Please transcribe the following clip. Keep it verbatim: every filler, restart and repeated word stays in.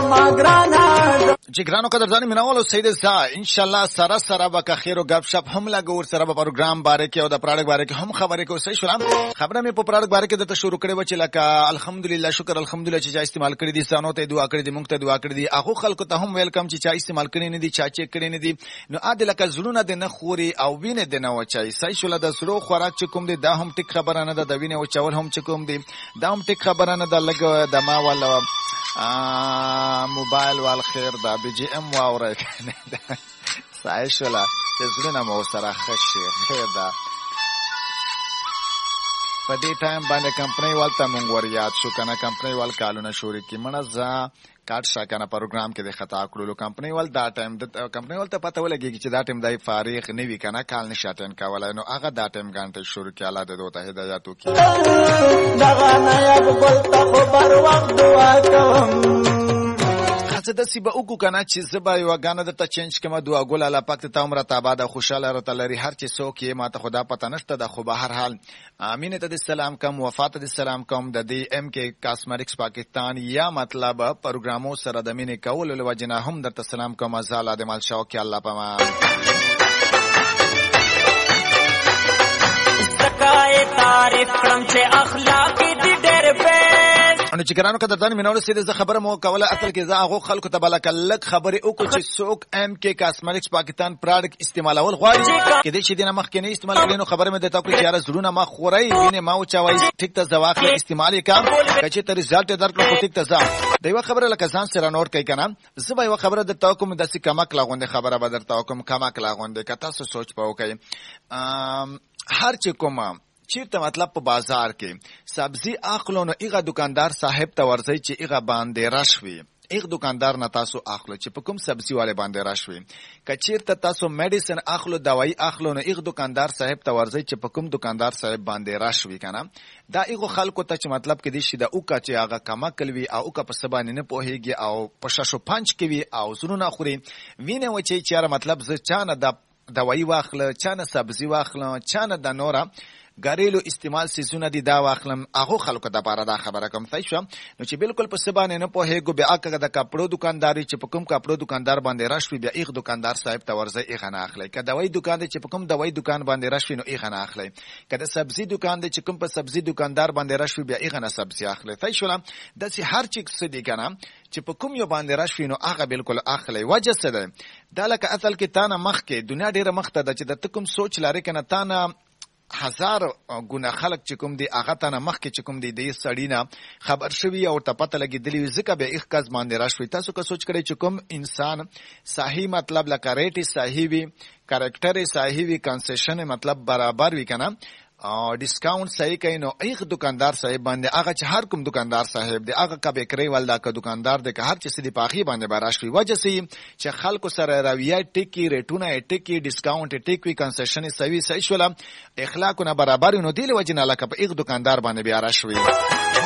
زما ګرانا جګرانو قدردانی منولو سید زا ان شاء الله سره سره به خیر او غب شپ هم لګور سره به پروګرام باره کې او د پروډکټ باره کې هم خبرې کوو. صحیح شولم خبره مې په پروډکټ باره کې د شروع کړې و چې لکه الحمدلله شکر الحمدلله چې چا استعمال کړی دي سانو ته دعا کړې دي مونږ ته دعا کړې دي هغه خلکو ته هم ویلکم چې چا استعمال کړی نه دي چا چیک کړی نه دي نو اده لکه زړونه د نه خوري او وینې د نه وچای. صحیح شول د سرو خوراک چې کوم دي دا هم ټیک خبره نه ده د وینې او چول هم چې کوم دي دا هم ټیک خبره نه ده. لګ د ما ولا موبایل وال خیر دا بي جي ام واوره صحیح شولا چې زړونه مو سره خشي خیر دا په دې ټایم باندې کمپنۍ والته مونږ ور یاد شو کنه کمپنۍ وال کالونه شوري کی منځه کاټ شاکنه پروګرام کې د خطا کړلو کمپنۍ وال دا ټایم د کمپنۍ وال ته پته ولګي چې دا ټایم دای فارغ نه وی کنه کال نشاتن کولای نو هغه دا ټایم غانټه شروع کې الله د دوته هدایت وکړي. دغه نه یو ګل ته خبر وخت دعا کوم څه د سی به وګو کنه چې زبا یو غانه د ته چینج کما دعا ګول الله پاک ته عمر ته آباد خوشاله رته لري هر چې څوک یې ماته خدا پته نشته د خو به هر حال امین ته السلام کوم وفات السلام کوم د دې ام کې کاسمیټکس پاکستان یا مطلب پروګرامو سره د مینې کول له وجنه هم درته سلام کوم ازاله د مال شوق الله پما زکای تعریف کړم چې اخلاق دې ډېر به نو چې ګرانو قدردان مینول سید ز خبره مو کوله اصل کې زه هغه خلکو ته بلک لک خبره او چې څوک ام کې کاسمیټکس پاکستان پروډکټ استعمالول غواړي کې دې چې دینه مخ کې نه استعمال کړي نو خبره مې دته کوي چې یاره زړونه ما خوري وینه ما او چوي ټیک ته زواخله استعمال کا چې ته رزلټ درکړو ټیک ته ځه دیو خبره لکه ځان سره نوٹ کوي کنه زه به یو خبره د تا کوم د سې کمک لاغوند خبره به درته کوم کمک لاغوند کته سوچ پاو کوي هر چې کومه چیرته مطلب په بازار کې سبزی اخلو نو ایغه دکاندار صاحب ته ورځي چې ایغه باندې راشوي ایغ دکاندار نه تاسو اخلو چې په کوم سبزی والے باندې راشوي کچیرته تاسو میډیسن اخلو دوايي اخلو نو ایغ دکاندار صاحب ته ورځي چې په کوم دکاندار صاحب باندې راشوي کنه دا ایغه خلکو ته چې مطلب کې دي چې دا اوکا چې هغه کما کلوي او اوکا په سبانه نه پوهیږي او په شاشو پنځ کوي او زرونه خوري وینه و چې چیرې مطلب ز چانه د دوايي واخله چانه سبزی واخله چانه د نورا غریلو استعمال سيزونه دي دا واخلم هغه خلکو د پاره دا خبره کوم ځای شو نو چې بالکل په سبانه نه پوهېګو بیا هغه د کپړو دکانداري چې په کوم کپړو دکاندار باندې راشوي بیا ایغ دکاندار صاحب ته ورځي ایغ نه اخلي کله دوی دکان دی چې په کوم دوی دکان باندې راشوي نو ایغ نه اخلي کله سبزی دکان دی چې کوم په سبزی دکاندار باندې راشوي بیا ایغ نه سبزی اخلي ځای شو د سي هر چیز څه دي کنه چې په کوم یو باندې راشوي نو هغه بالکل اخلي وجه څه ده دا لکه اصل کې تانه مخ کې دنیا ډیره مخ ته د چې د کوم سوچ لري کنه تانه هزار ګونه خلق چې کوم دی هغه تنه مخ کې چې کوم دی د سړینا خبر شوی او ته پته لګیدلی ځکه به اخ کس باندې راشوي تاسو که سوچ کړئ چې کوم انسان صحیح مطلب لکه ریټ صحیح وي کریکټر صحیح وي کنسیشن مطلب برابر وي کنه او ډیسکاونټ صحیح کین نو ایغ دکاندار صاحب باندې هغه چې هر کوم دکاندار صاحب دی هغه کبه کری ول دا که دکاندار دی که هر څه دی پاخي باندې براشوي وجه سي چې خلکو سره رویه ټیکی ریټونه ټیکی ډیسکاونټ ټیکی کنسیشن صحیح صحیح شول اخلاقونه برابر نو دی له وجه نه لکه په ایغ دکاندار باندې بیا راشوي